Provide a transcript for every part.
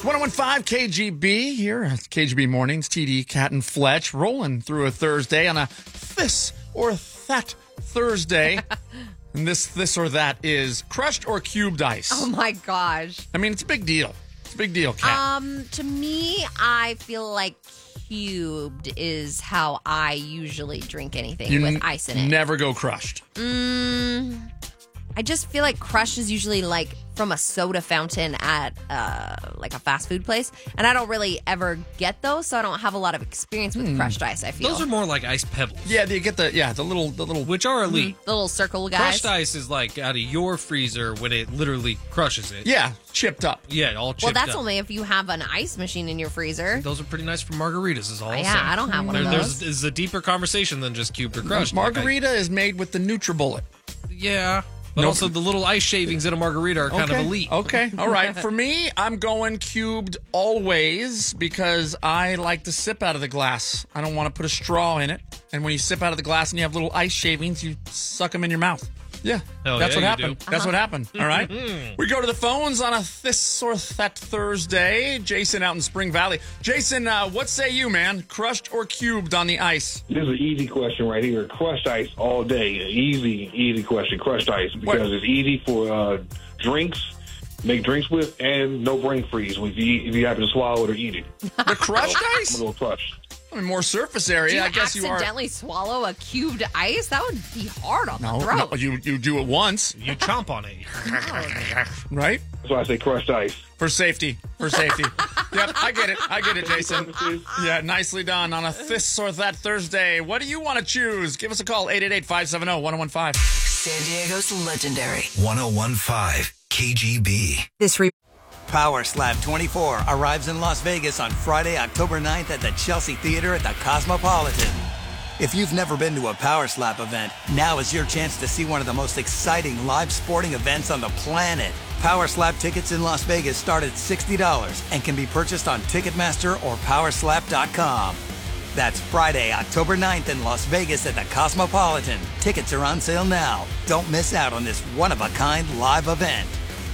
1015 KGB here at KGB Mornings. TD, Cat, and Fletch rolling through a Thursday on a this or that Thursday. And this or that is crushed or cubed ice. Oh, my gosh. I mean, it's a big deal. It's a big deal, Cat. To me, I feel like cubed is how I usually drink anything with ice in it. Never go crushed. I just feel like crushed is usually like from a soda fountain at like a fast food place. And I don't really ever get those, so I don't have a lot of experience with crushed ice, I feel. Those are more like ice pebbles. Yeah, you get the little Which are elite. The little circle guys. Crushed ice is like out of your freezer when it literally crushes it. Yeah, chipped up. Yeah, all chipped Well, up. that's only if you have an ice machine in your freezer. Those are pretty nice for margaritas is all I'll say. Yeah, I don't have one of those. There's a deeper conversation than just cubed or crushed. Margarita is made with the NutriBullet. Yeah. But also the little ice shavings in a margarita are kind of elite. Okay, all right. For me, I'm going cubed always because I like to sip out of the glass. I don't want to put a straw in it. And when you sip out of the glass and you have little ice shavings, you suck them in your mouth. Yeah, that's what happened. That's what happened. All right. We go to the phones on a this or that Thursday. Jason out in Spring Valley. Jason, what say you, man? Crushed or cubed on the ice? This is an easy question right here. Crushed ice all day. Easy question. Crushed ice because it's easy for drinks, make drinks with, and no brain freeze if you happen to swallow it or eat it. The crushed ice? I'm a little crushed. I mean, more surface area. Do you I guess you are. accidentally swallow a cubed ice? That would be hard on the throat. No, you do it once. You chomp on it. Right? That's why I say crushed ice. For safety. Yep, I get it, Jason. Yeah, nicely done on a this or that Thursday. What do you want to choose? Give us a call, 888-570-1015. San Diego's legendary 1015 KGB. Power Slap 24 arrives in Las Vegas on Friday, October 9th at the Chelsea Theater at the Cosmopolitan. If you've never been to a Power Slap event, now is your chance to see one of the most exciting live sporting events on the planet. Power Slap tickets in Las Vegas start at $60 and can be purchased on Ticketmaster or Powerslap.com. That's Friday, October 9th in Las Vegas at the Cosmopolitan. Tickets are on sale now. Don't miss out on this one-of-a-kind live event.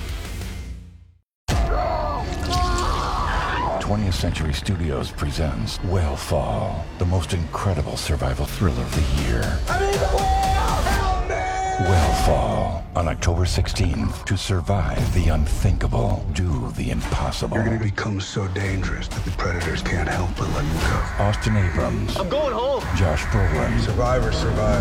20th Century Studios presents Whale the most incredible survival thriller of the year. Whale on October 16th. To survive the unthinkable, do the impossible. You're going to become so dangerous that the predators can't help but let you go. Austin Abrams. I'm going home. Josh Brolin. Survivor.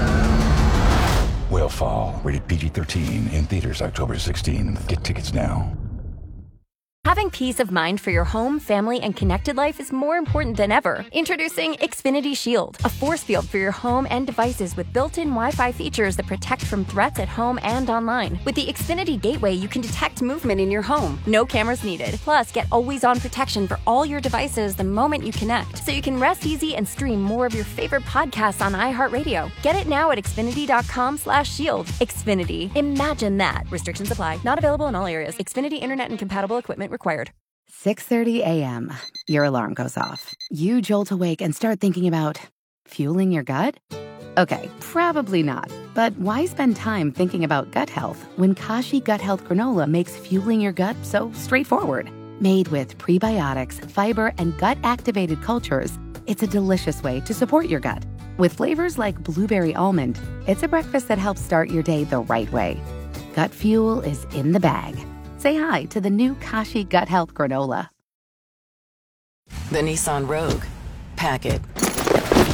Whale rated PG-13 in theaters October 16th. Get tickets now. Having peace of mind for your home, family, and connected life is more important than ever. Introducing Xfinity Shield, a force field for your home and devices with built-in Wi-Fi features that protect from threats at home and online. With the Xfinity Gateway, you can detect movement in your home. No cameras needed. Plus, get always-on protection for all your devices the moment you connect, so you can rest easy and stream more of your favorite podcasts on iHeartRadio. Get it now at Xfinity.com/shield. Xfinity. Imagine that. Restrictions apply. Not available in all areas. Xfinity Internet and compatible equipment required. 6:30 a.m. Your alarm goes off. You jolt awake and start thinking about fueling your gut? Okay, probably not. But why spend time thinking about gut health when Kashi Gut Health Granola makes fueling your gut so straightforward? Made with prebiotics, fiber, and gut-activated cultures, it's a delicious way to support your gut. With flavors like blueberry almond, it's a breakfast that helps start your day the right way. Gut fuel is in the bag. Say hi to the new Kashi Gut Health Granola. The Nissan Rogue. Pack it